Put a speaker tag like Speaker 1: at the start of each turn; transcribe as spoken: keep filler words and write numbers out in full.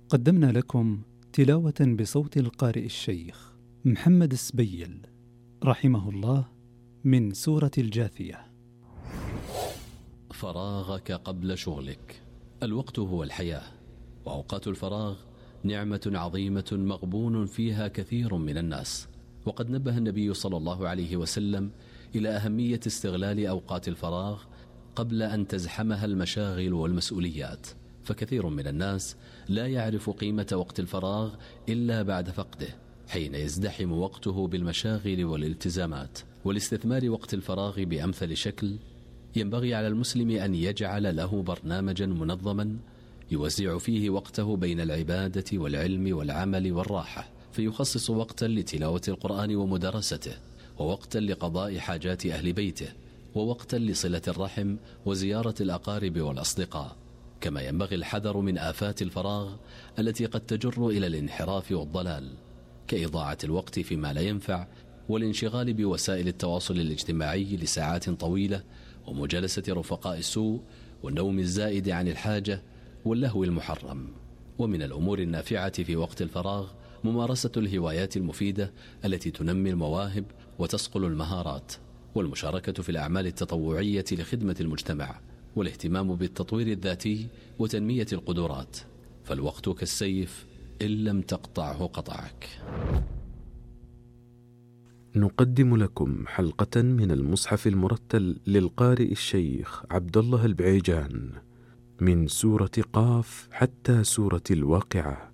Speaker 1: قدمنا لكم تلاوة بصوت القارئ الشيخ محمد السبيل رحمه الله من سورة الجاثية.
Speaker 2: فراغك قبل شغلك. الوقت هو الحياة، وأوقات الفراغ نعمة عظيمة مغبون فيها كثير من الناس. وقد نبه النبي صلى الله عليه وسلم إلى أهمية استغلال أوقات الفراغ قبل أن تزحمها المشاغل والمسؤوليات، فكثير من الناس لا يعرف قيمة وقت الفراغ إلا بعد فقده، حين يزدحم وقته بالمشاغل والالتزامات. والاستثمار وقت الفراغ بأمثل شكل ينبغي على المسلم أن يجعل له برنامجا منظما يوزع فيه وقته بين العبادة والعلم والعمل والراحة، فيخصص وقتا لتلاوة القرآن ومدرسته، ووقتا لقضاء حاجات أهل بيته، ووقتا لصلة الرحم وزيارة الأقارب والأصدقاء. كما ينبغي الحذر من آفات الفراغ التي قد تجر إلى الانحراف والضلال، كإضاعة الوقت فيما لا ينفع، والانشغال بوسائل التواصل الاجتماعي لساعات طويلة، ومجالسة رفقاء السوء، والنوم الزائد عن الحاجة، واللهو المحرم. ومن الأمور النافعة في وقت الفراغ ممارسة الهوايات المفيدة التي تنمي المواهب وتصقل المهارات، والمشاركة في الأعمال التطوعية لخدمة المجتمع، والاهتمام بالتطوير الذاتي وتنمية القدرات. فالوقت كالسيف إن لم تقطعه قطعك.
Speaker 3: نقدم لكم حلقة من المصحف المرتل للقارئ الشيخ عبد الله البعيجان من سورة قاف حتى سورة الواقعة.